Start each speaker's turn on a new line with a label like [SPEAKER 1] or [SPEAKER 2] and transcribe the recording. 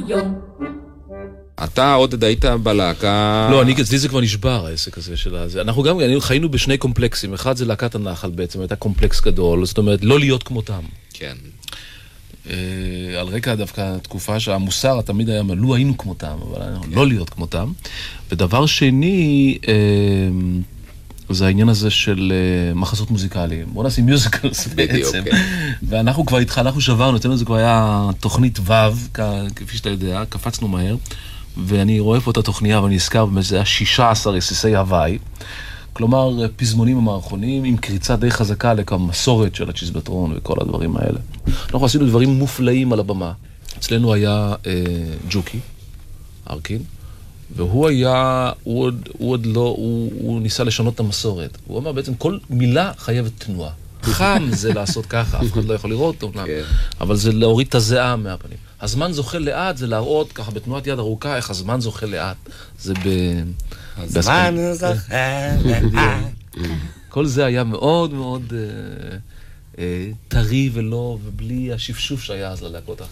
[SPEAKER 1] יום.
[SPEAKER 2] אתה עוד היית בלהקה...
[SPEAKER 3] לא, אצלי זה כבר נשבר, העסק הזה של הזה. אנחנו גם חיינו בשני קומפלקסים. אחד זה להקת הנחל בעצם, הייתה קומפלקס גדול, זאת אומרת, לא להיות כמותם.
[SPEAKER 2] כן.
[SPEAKER 3] על רקע דווקא תקופה שהמוסר תמיד היה, לא היינו כמותם, אבל לא להיות כמותם. ודבר שני, זה העניין הזה של מחזות מוזיקליים. בוא נעשה מיוזיקלס בעצם. ואנחנו כבר התחלנו, אנחנו שברנו, אצלנו זה כבר היה תוכנית ו', כפי שאתה יודע, קפצנו מהר, ואני רואה פה את התוכניה, ואני אזכר, זה היה 16 רסיסי הוואי, כלומר, פזמונים המערכונים, עם קריצה די חזקה לכמסורת של הצ'יזבטרון וכל הדברים האלה. אנחנו עשינו דברים מופלאים על הבמה. אצלנו היה ג'וקי, ארקין, והוא היה, הוא עוד לא, הוא ניסה לשנות את המסורת. הוא אמר בעצם, כל מילה חייבת תנועה. חם זה לעשות ככה, אף אחד לא יכול לראות אותו, אבל זה להוריד את הזיעה מהפנים. הזמן זוכה לאט, זה להראות ככה בתנועת יד ארוכה, איך הזמן זוכה לאט. זה
[SPEAKER 4] הזמן זוכה לאט.
[SPEAKER 3] כל זה היה מאוד מאוד טרי ובלי השפשוף שהיה אז ללהקות האחרות.